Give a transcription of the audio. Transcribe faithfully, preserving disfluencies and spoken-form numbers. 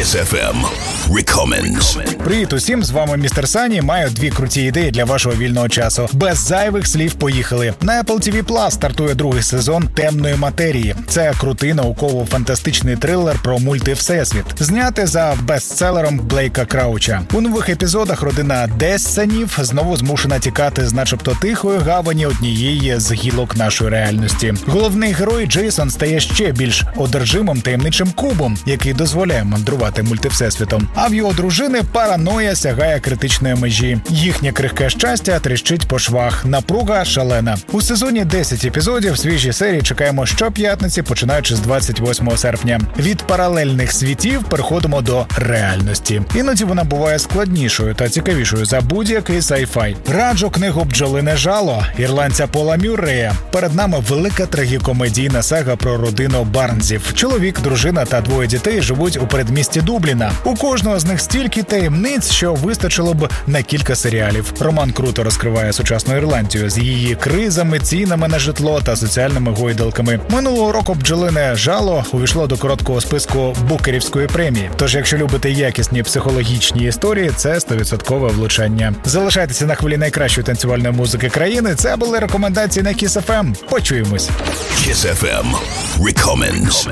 Kiss еф ем Recommends. Привіт усім, з вами містер Сані. Маю дві круті ідеї для вашого вільного часу. Без зайвих слів поїхали. На Apple ті ві Plus стартує другий сезон «Темної матерії». Це крутий науково-фантастичний трилер про мультивсесвіт, знятий за бестселером Блейка Крауча. У нових епізодах родина Дессенів знову змушена тікати з начебто тихої гавані однієї з гілок нашої реальності. Головний герой Джейсон стає ще більш одержимим таємничим кубом, який дозволяє мандрувати мультивсесвітом. А в його дружини параноя сягає критичної межі. Їхнє крихке щастя тріщить по швах. Напруга шалена. У сезоні десять епізодів, свіжі серії чекаємо щоп'ятниці, починаючи з двадцять восьмого серпня. Від паралельних світів переходимо до реальності. Іноді вона буває складнішою та цікавішою за будь-який sci-fi. Раджу книгу «Бджолине жало» ірландця Пола Мюррея. Перед нами велика трагікомедійна сага про родину Барнзів. Чоловік, дружина та двоє дітей живуть у передмісті Дубліна. У кожного з них стільки таємниць, що вистачило б на кілька серіалів. Роман круто розкриває сучасну Ірландію з її кризами, цінами на житло та соціальними гойдалками. Минулого року «Бджолине жало» увійшло до короткого списку Букерівської премії. Тож, якщо любите якісні психологічні історії, це сто відсотків влучання. Залишайтеся на хвилі найкращої танцювальної музики країни. Це були рекомендації на Kiss еф ем. Почуємось. Kiss еф ем Recommends.